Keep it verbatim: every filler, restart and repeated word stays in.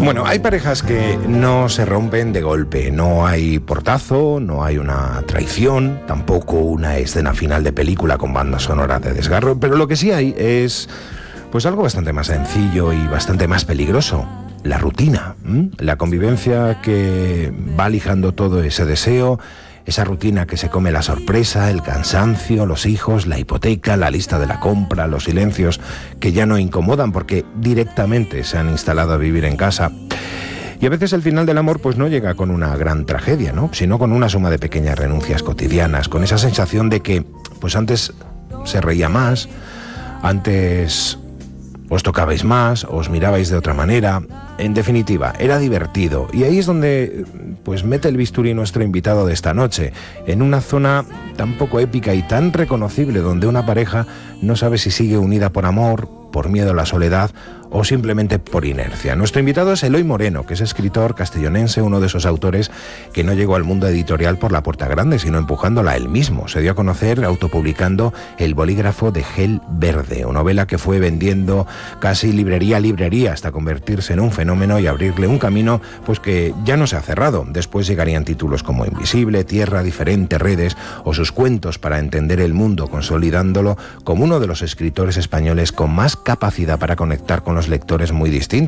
Bueno, hay parejas que no se rompen de golpe, no hay portazo, no hay una traición, tampoco una escena final de película con banda sonora de desgarro, pero lo que sí hay es pues algo bastante más sencillo y bastante más peligroso, la rutina, ¿m? La convivencia que va lijando todo ese deseo, esa rutina que se come la sorpresa, el cansancio, los hijos, la hipoteca, la lista de la compra, los silencios que ya no incomodan porque directamente se han instalado a vivir en casa. Y a veces el final del amor pues no llega con una gran tragedia, ¿no? Sino con una suma de pequeñas renuncias cotidianas, con esa sensación de que pues antes se reía más, antes os tocabais más, os mirabais de otra manera. En definitiva, era divertido. Y ahí es donde pues mete el bisturí nuestro invitado de esta noche, en una zona tan poco épica y tan reconocible, donde una pareja no sabe si sigue unida por amor, por miedo a la soledad o simplemente por inercia. Nuestro invitado es Eloy Moreno, que es escritor castellonense, uno de esos autores que no llegó al mundo editorial por la puerta grande, sino empujándola él mismo. Se dio a conocer autopublicando El bolígrafo de gel verde, una novela que fue vendiendo casi librería a librería hasta convertirse en un fenómeno y abrirle un camino pues que ya no se ha cerrado. Después llegarían títulos como Invisible, Tierra Diferente, Redes o sus cuentos para entender el mundo, consolidándolo como uno de los escritores españoles con más capacidad para conectar con los lectores muy distintos.